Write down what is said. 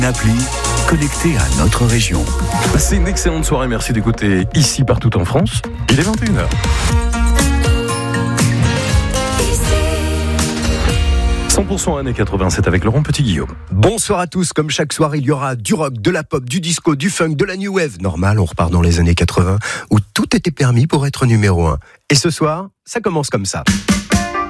Appli connecté à notre région. C'est une excellente soirée, merci d'écouter ici partout en France. Il est 21h. Années 87 avec Laurent Petit-Guillaume. Bonsoir à tous, comme chaque soir il y aura du rock, de la pop, du disco, du funk, de la new wave. Normal, on repart dans les années 80 où tout était permis pour être numéro 1. Et ce soir, ça commence comme ça.